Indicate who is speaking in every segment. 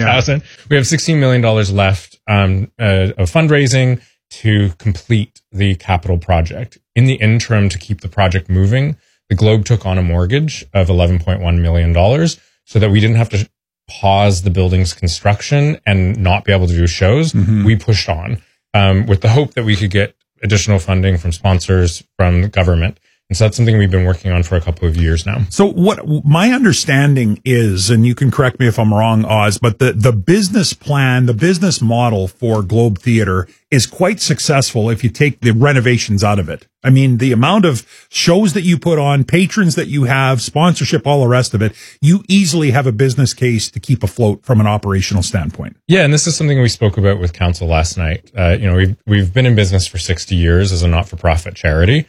Speaker 1: $16,000. We have $16 million left of fundraising to complete the capital project. In the interim, to keep the project moving, the Globe took on a mortgage of $11.1 million so that we didn't have to pause the building's construction and not be able to do shows. We pushed on with the hope that we could get additional funding from sponsors, from the government. And so that's something we've been working on for a couple of years now.
Speaker 2: So what my understanding is, and you can correct me if I'm wrong, Oz, but the business plan, the business model for Globe Theatre is quite successful if you take the renovations out of it. I mean, the amount of shows that you put on, patrons that you have, sponsorship, all the rest of it, you easily have a business case to keep afloat from an operational standpoint.
Speaker 1: Yeah, and this is something we spoke about with council last night. We've been in business for 60 years as a not-for-profit charity.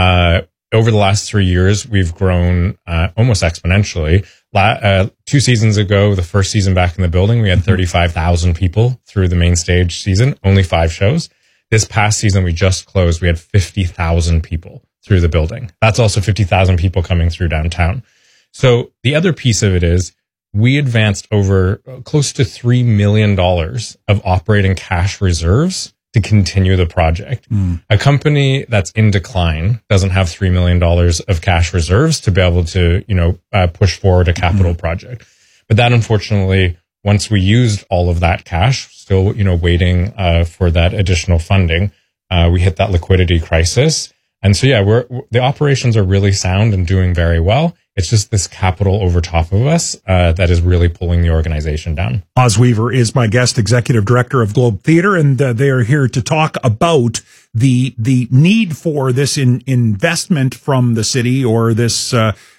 Speaker 1: Over the last 3 years, we've grown almost exponentially. 2 seasons ago, the first season back in the building, we had 35,000 people through the main stage season, only 5 shows. This past season we just closed, we had 50,000 people through the building. That's also 50,000 people coming through downtown. So the other piece of it is we advanced over close to $3 million of operating cash reserves to continue the project. A company that's in decline doesn't have $3 million of cash reserves to be able to, push forward a capital project. But that, unfortunately, once we used all of that cash, still, waiting for that additional funding, we hit that liquidity crisis. And so, the operations are really sound and doing very well. It's just this capital over top of us that is really pulling the organization down.
Speaker 2: Oz Weaver is my guest, executive director of Globe Theatre, and they are here to talk about the need for this investment from the city, or this,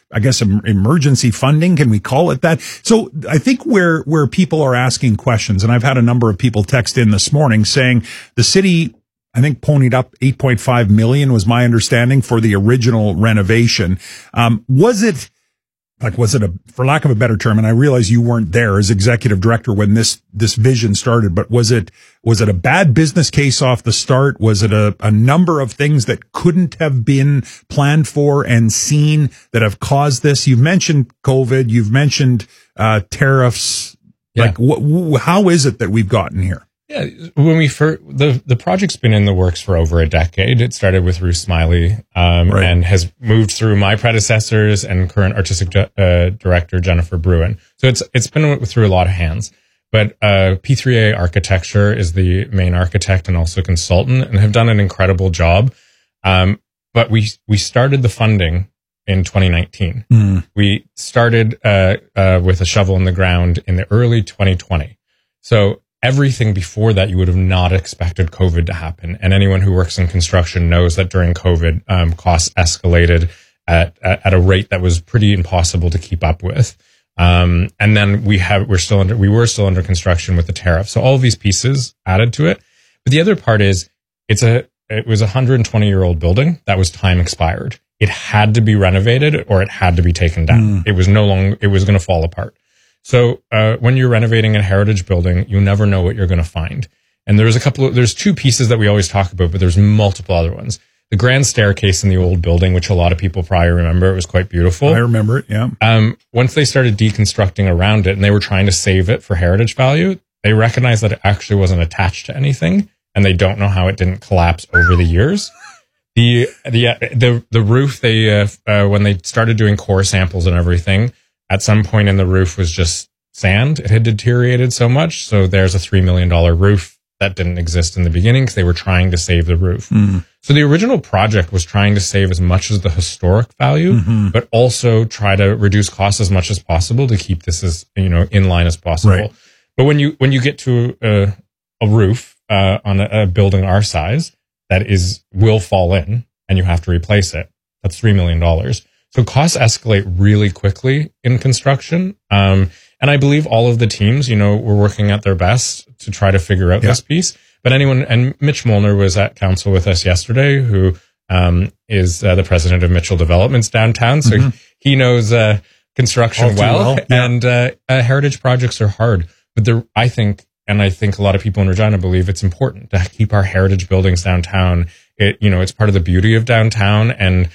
Speaker 2: emergency funding. Can we call it that? So I think where people are asking questions, and I've had a number of people text in this morning saying the city, I think, ponied up $8.5 million was my understanding for the original renovation. Was it, for lack of a better term, and I realize you weren't there as executive director when this vision started, but was it a bad business case off the start? Was it a number of things that couldn't have been planned for and seen that have caused this? You've mentioned COVID, you've mentioned tariffs.
Speaker 1: Yeah.
Speaker 2: How is it that we've gotten here?
Speaker 1: Yeah, when we first, the project's been in the works for over a decade. It started with Ruth Smiley, and has moved through my predecessors and current artistic director Jennifer Bruin. So it's been through a lot of hands. But P3A Architecture is the main architect and also consultant, and have done an incredible job. But we started the funding in 2019. We started with a shovel in the ground in the early 2020. So everything before that, you would have not expected COVID to happen. And anyone who works in construction knows that during COVID, costs escalated at a rate that was pretty impossible to keep up with. And then we were still under construction with the tariff. So all of these pieces added to it. But the other part is it was a 120-year-old building that was time expired. It had to be renovated or it had to be taken down. It was going to fall apart. So when you're renovating a heritage building, you never know what you're going to find. And there's 2 pieces that we always talk about, but there's multiple other ones. The grand staircase in the old building, which a lot of people probably remember, it was quite beautiful.
Speaker 2: I remember it, yeah.
Speaker 1: Once they started deconstructing around it and they were trying to save it for heritage value, they recognized that it actually wasn't attached to anything, and they don't know how it didn't collapse over the years. The roof, when they started doing core samples and everything, at some point in the roof was just sand. It had deteriorated so much. So there's a $3 million roof that didn't exist in the beginning because they were trying to save the roof. So the original project was trying to save as much as the historic value, but also try to reduce costs as much as possible to keep this as, in line as possible. Right. But when you get to a roof on a building our size that will fall in and you have to replace it, that's $3 million. So costs escalate really quickly in construction. And I believe all of the teams, were working at their best to try to figure out this piece. But and Mitch Molnar was at council with us yesterday, who is the president of Mitchell Developments downtown. So he knows construction well. Yeah. And heritage projects are hard. But I think a lot of people in Regina believe it's important to keep our heritage buildings downtown. It's part of the beauty of downtown. And,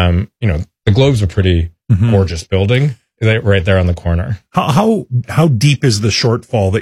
Speaker 1: the Globe's a pretty gorgeous building right there on the corner.
Speaker 2: How deep is the shortfall that